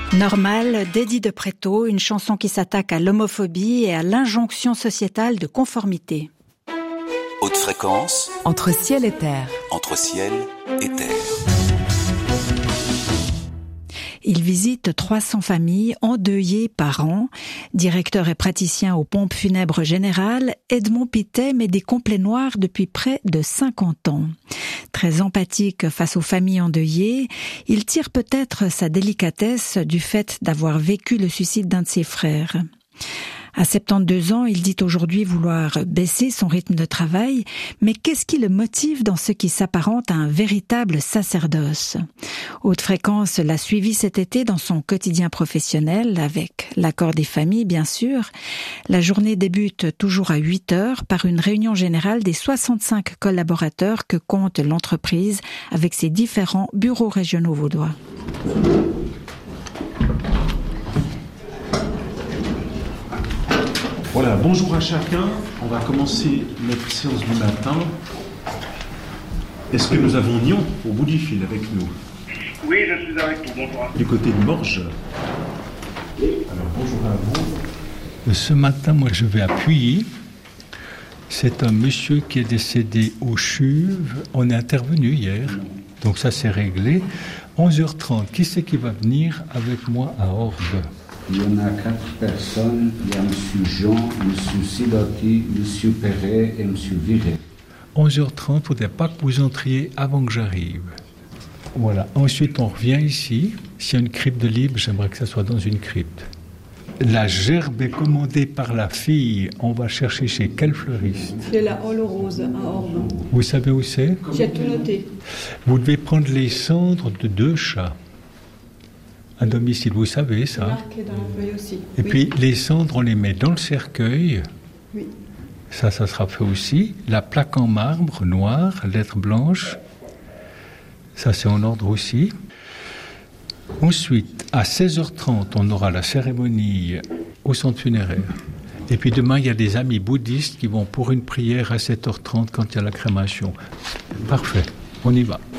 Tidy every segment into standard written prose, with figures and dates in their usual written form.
Normal, d'Eddie de Pretto, une chanson qui s'attaque à l'homophobie et à l'injonction sociétale de conformité. Haute fréquence. Entre ciel et terre. Entre ciel et terre. Il visite 300 familles endeuillées par an. Directeur et praticien aux pompes funèbres générales, Edmond Pittet met des complets noirs depuis près de 50 ans. Très empathique face aux familles endeuillées, il tire peut-être sa délicatesse du fait d'avoir vécu le suicide d'un de ses frères. À 72 ans, il dit aujourd'hui vouloir baisser son rythme de travail, mais qu'est-ce qui le motive dans ce qui s'apparente à un véritable sacerdoce ? Haute fréquence l'a suivi cet été dans son quotidien professionnel, avec l'accord des familles bien sûr. La journée débute toujours à 8h par une réunion générale des 65 collaborateurs que compte l'entreprise avec ses différents bureaux régionaux vaudois. Voilà, bonjour à chacun. On va commencer notre séance du matin. Est-ce que nous avons Nyon au bout du fil avec nous ? Oui, je suis avec vous. Bonjour. Du côté de Morges. Alors, bonjour à vous. Ce matin, moi, je vais appuyer. C'est un monsieur qui est décédé au CHUV. On est intervenu hier, donc ça c'est réglé. 11h30, qui c'est qui va venir avec moi à Orbe ? Il y en a 4 personnes. Il y a M. Jean, M. Sidotti, M. Perret et M. Viret. 11h30, il ne faudrait pas que vous entriez avant que j'arrive. Voilà. Ensuite, on revient ici. S'il y a une crypte de libre, j'aimerais que ça soit dans une crypte. La gerbe est commandée par la fille. On va chercher chez quel fleuriste ? C'est la Hall Rose à Orbe. Vous savez où c'est ? J'ai tout noté. Vous devez prendre les cendres de 2 chats. Un domicile, vous savez ça. Marqué dans la feuille aussi. Et oui. puis les cendres, on les met dans le cercueil. Oui. Ça sera fait aussi. La plaque en marbre, noire, lettres blanches. Ça, c'est en ordre aussi. Ensuite, à 16h30, on aura la cérémonie au centre funéraire. Et puis demain, il y a des amis bouddhistes qui vont pour une prière à 7h30 quand il y a la crémation. Parfait, on y va.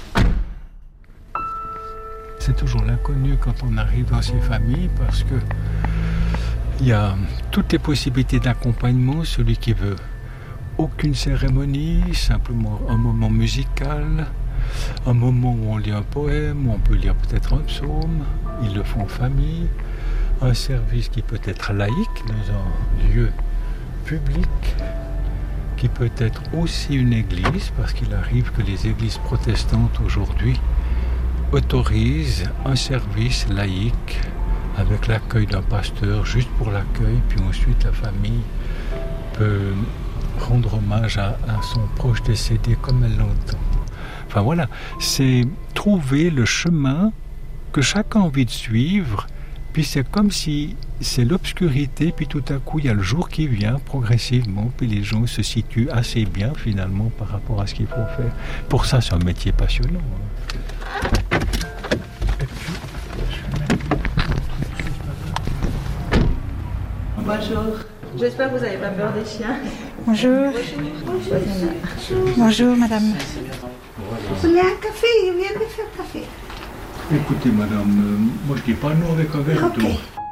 C'est toujours l'inconnu quand on arrive dans ces familles parce que il y a toutes les possibilités d'accompagnement, celui qui veut aucune cérémonie, simplement un moment musical, un moment où on lit un poème, où on peut lire peut-être un psaume, ils le font en famille, un service qui peut être laïque dans un lieu public, qui peut être aussi une église, parce qu'il arrive que les églises protestantes aujourd'hui autorise un service laïque avec l'accueil d'un pasteur juste pour l'accueil, puis ensuite la famille peut rendre hommage à son proche décédé comme elle l'entend. Enfin voilà, c'est trouver le chemin que chacun a envie de suivre, puis c'est comme si c'est l'obscurité, puis tout à coup il y a le jour qui vient progressivement, puis les gens se situent assez bien finalement par rapport à ce qu'il faut faire. Pour ça, c'est un métier passionnant. Bonjour. J'espère que vous n'avez pas peur des chiens. Bonjour. Bonjour, madame. Vous voulez un café? Il vient de faire café. Écoutez, madame, moi je dis pas non avec un verre d'eau.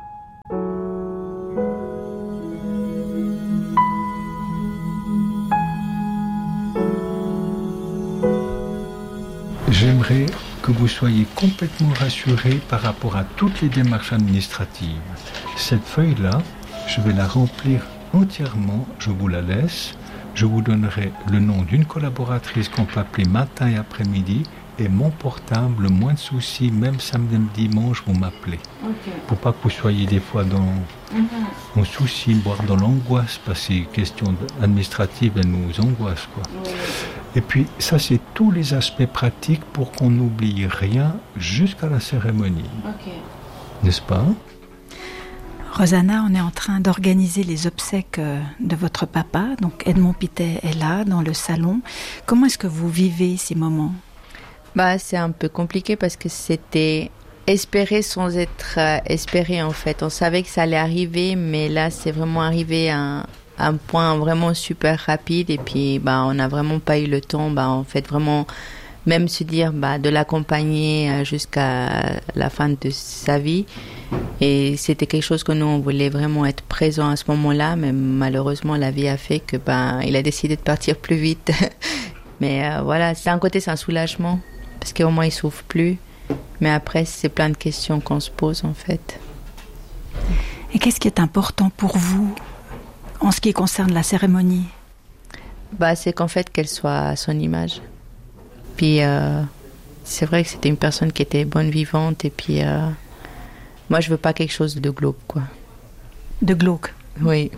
J'aimerais que vous soyez complètement rassurés par rapport à toutes les démarches administratives. Cette feuille-là, je vais la remplir entièrement, je vous la laisse. Je vous donnerai le nom d'une collaboratrice qu'on peut appeler matin et après-midi et mon portable, moins de soucis, même samedi et dimanche, vous m'appelez. Okay. Pour pas que vous soyez des fois dans souci, voire dans l'angoisse, parce que ces questions administratives, elles nous angoissent, quoi. Oui. Et puis, ça, c'est tous les aspects pratiques pour qu'on n'oublie rien jusqu'à la cérémonie. Okay. N'est-ce pas ? Rosanna, on est en train d'organiser les obsèques de votre papa. Donc Edmond Pittet est là, dans le salon. Comment est-ce que vous vivez ces moments ? C'est un peu compliqué parce que c'était espéré sans être espéré en fait. On savait que ça allait arriver, mais là c'est vraiment arrivé à un point vraiment super rapide. Et puis on n'a vraiment pas eu le temps en fait vraiment même se dire de l'accompagner jusqu'à la fin de sa vie. Et c'était quelque chose que nous, on voulait vraiment être présent à ce moment-là, mais malheureusement, la vie a fait que il a décidé de partir plus vite. Mais voilà, d'un côté, c'est un soulagement, parce qu'au moins, il souffre plus. Mais après, c'est plein de questions qu'on se pose, en fait. Et qu'est-ce qui est important pour vous en ce qui concerne la cérémonie? C'est qu'en fait, qu'elle soit à son image. Puis, c'est vrai que c'était une personne qui était bonne vivante. Et puis, moi, je veux pas quelque chose de glauque, quoi. De glauque? Oui.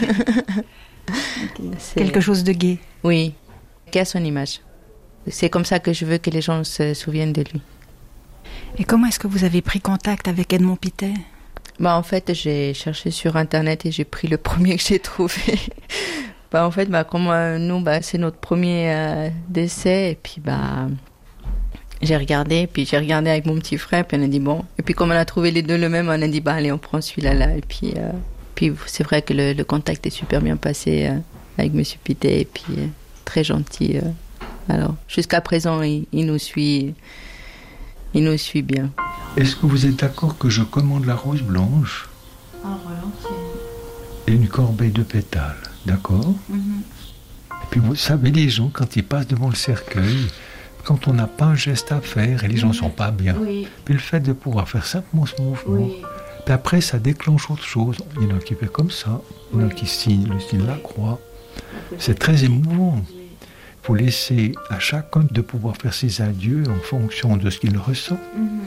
Okay. Quelque chose de gai? Oui, qui a son image. C'est comme ça que je veux que les gens se souviennent de lui. Et comment est-ce que vous avez pris contact avec Edmond Pittet? En fait, j'ai cherché sur Internet et j'ai pris le premier que j'ai trouvé. En fait, comme nous, c'est notre premier décès. Et puis, j'ai regardé avec mon petit frère. Puis on a dit bon. Et puis, comme on a trouvé les deux le même, on a dit allez, on prend celui-là. Et puis c'est vrai que le contact est super bien passé avec Monsieur Pittet. Et puis, très gentil. Alors, jusqu'à présent, il nous suit. Il nous suit bien. Est-ce que vous êtes d'accord que je commande la rose blanche? Volontiers. Et une corbeille de pétales, d'accord? Et puis vous savez, les gens, quand ils passent devant le cercueil, quand on n'a pas un geste à faire et les gens ne sont pas bien, puis le fait de pouvoir faire simplement ce mouvement, puis après ça déclenche autre chose. Il y en a qui fait comme ça, il y en a qui signent le signe de la croix. C'est très émouvant. Il faut laisser à chacun de pouvoir faire ses adieux en fonction de ce qu'il ressent.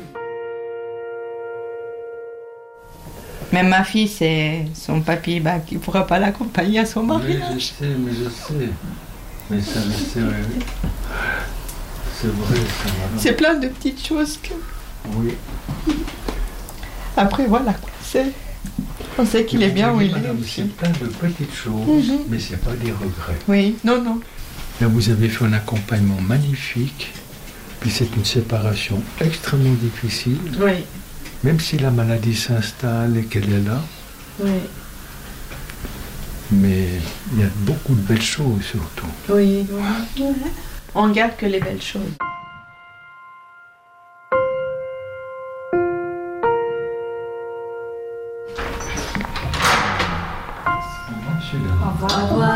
Même ma fille, c'est son papy qui ne pourra pas l'accompagner à son mariage. Oui, je sais. Mais ça, c'est vrai. C'est vrai, ça va. C'est plein de petites choses que... Oui. Après, voilà, on sait qu'il est bien où il est. C'est plein de petites choses, mais c'est pas des regrets. Oui, non. Là, vous avez fait un accompagnement magnifique, puis c'est une séparation extrêmement difficile. Oui. Même si la maladie s'installe et qu'elle est là. Oui. Mais il y a beaucoup de belles choses surtout. Oui. On garde que les belles choses. Au revoir. Au revoir.